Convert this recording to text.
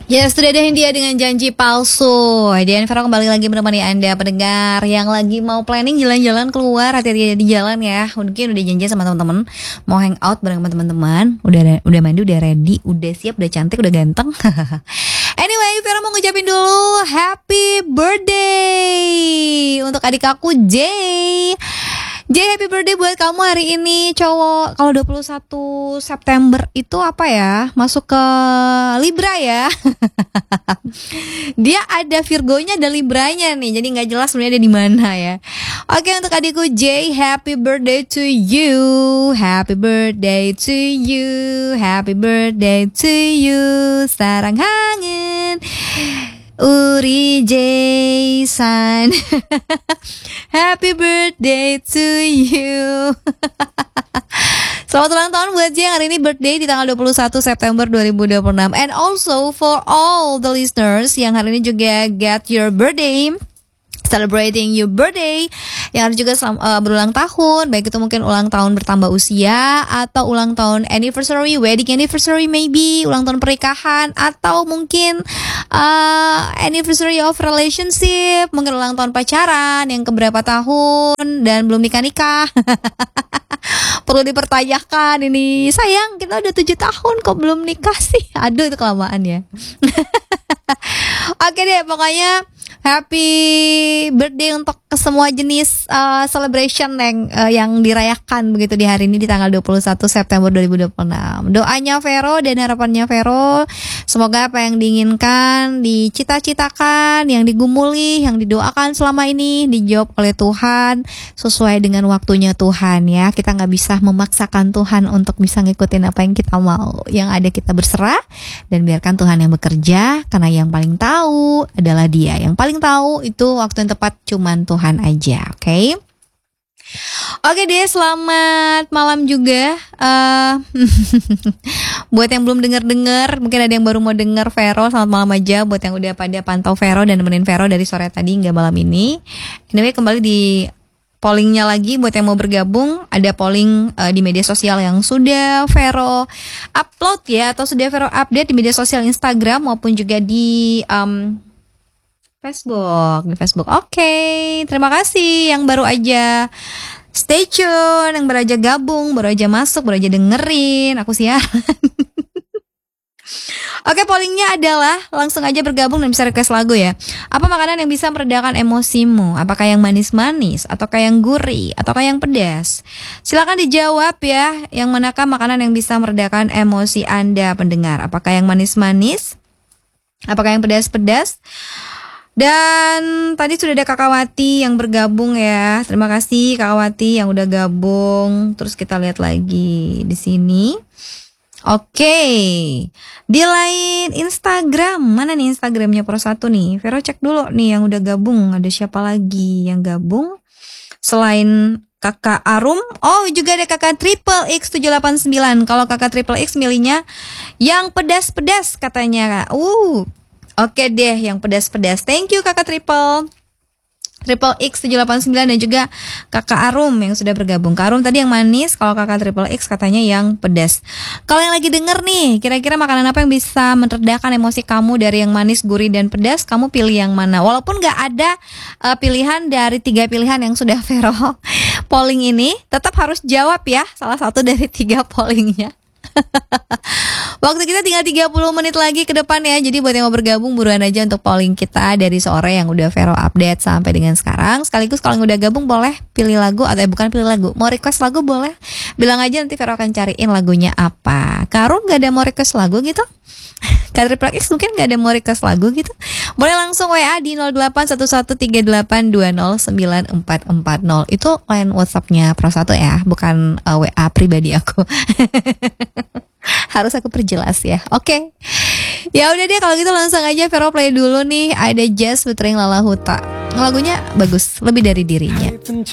Ya, sudah ada Hindia dengan janji palsu. Dan Vero kembali lagi menemani Anda pendengar yang lagi mau planning jalan-jalan keluar, hati-hati di jalan ya. Mungkin udah janji sama teman-teman mau hangout bareng sama teman-teman, udah mandi, udah ready, udah siap, udah cantik, udah ganteng. Anyway, Vero mau ngucapin dulu happy birthday untuk adik aku Jay. Jay, happy birthday buat kamu hari ini, cowok. Kalau 21 September itu apa ya? Masuk ke Libra ya. Dia ada Virgonya, ada Libranya nih. Jadi nggak jelas sebenarnya ada di mana ya. Oke, untuk adikku Jay, happy birthday to you. Happy birthday to you. Happy birthday to you. Sarang hangin Uri Jason. Happy birthday to you. Selamat ulang tahun buat Jay yang hari ini birthday di tanggal 21 September 2026. And also for all the listeners yang hari ini juga get your birthday, celebrating your birthday, yang harus juga berulang tahun, baik itu mungkin ulang tahun bertambah usia, atau ulang tahun anniversary, wedding anniversary maybe, ulang tahun pernikahan, atau mungkin anniversary of relationship, mungkin ulang tahun pacaran yang keberapa tahun dan belum nikah-nikah. Perlu dipertanyakan ini, sayang kita udah 7 tahun kok belum nikah sih. Aduh, itu kelamaan ya. Oke deh, pokoknya happy birthday untuk semua jenis celebration yang dirayakan begitu di hari ini di tanggal 21 September 2026. Doanya Vero dan harapannya Vero, semoga apa yang diinginkan, dicita-citakan, yang digumuli, yang didoakan selama ini dijawab oleh Tuhan sesuai dengan waktunya Tuhan ya. Kita nggak bisa memaksakan Tuhan untuk bisa ngikutin apa yang kita mau. Yang ada kita berserah dan biarkan Tuhan yang bekerja, karena yang paling tahu adalah Dia. Yang paling tahu itu waktu yang tepat cuman Tuhan aja, oke? Oke deh, selamat malam juga. Buat yang belum dengar, mungkin ada yang baru mau dengar Vero, selamat malam aja. Buat yang udah pada pantau Vero dan nemenin Vero dari sore tadi hingga malam ini. Anyway, kembali di pollingnya lagi buat yang mau bergabung. Ada polling di media sosial yang sudah Vero upload ya, atau sudah Vero update di media sosial Instagram maupun juga di Facebook. Oke, terima kasih yang baru aja stay tune, yang baru aja gabung, baru aja masuk, baru aja dengerin aku siaran. Oke, pollingnya adalah langsung aja bergabung dan bisa request lagu ya. Apa makanan yang bisa meredakan emosimu? Apakah yang manis-manis, ataukah yang gurih, ataukah yang pedas? Silakan dijawab ya. Yang manakah makanan yang bisa meredakan emosi Anda pendengar? Apakah yang manis-manis? Apakah yang pedas-pedas? Dan tadi sudah ada Kakak Wati yang bergabung ya. Terima kasih Kakak Wati yang udah gabung. Terus kita lihat lagi di sini. Oke. Di lain Instagram, mana nih Instagramnya Pro 1 nih? Vero cek dulu nih yang udah gabung. Ada siapa lagi yang gabung? Selain Kakak Arum, oh juga ada Kakak Triple X 789. Kalau Kakak Triple X milihnya yang pedas-pedas katanya. Oke deh, yang pedas-pedas. Thank you Kakak Triple X 789 dan juga Kakak Arum yang sudah bergabung. Kak Arum tadi yang manis, kalau Kakak Triple X katanya yang pedas. Kalau yang lagi denger nih, kira-kira makanan apa yang bisa meredakan emosi kamu dari yang manis, gurih, dan pedas? Kamu pilih yang mana? Walaupun gak ada pilihan dari 3 pilihan yang sudah Vero polling ini, tetap harus jawab ya salah satu dari 3 pollingnya. Waktu kita tinggal 30 menit lagi ke depan ya. Jadi buat yang mau bergabung buruan aja untuk polling kita dari sore yang udah Vero update sampai dengan sekarang. Sekaligus kalau yang udah gabung boleh pilih lagu, atau bukan pilih lagu, mau request lagu boleh. Bilang aja nanti Vero akan cariin lagunya apa. Karun gak ada mau request lagu gitu? Kak Triple X mungkin gak ada mau request lagu gitu? Boleh langsung WA di 081138209440. Itu line WhatsAppnya Pro 1 ya, bukan WA pribadi aku. Harus aku perjelas ya. Oke. Ya udah deh, kalau gitu langsung aja Vero play dulu nih. Ada Jazz featuring Lala Huta. Lagunya bagus, lebih dari dirinya.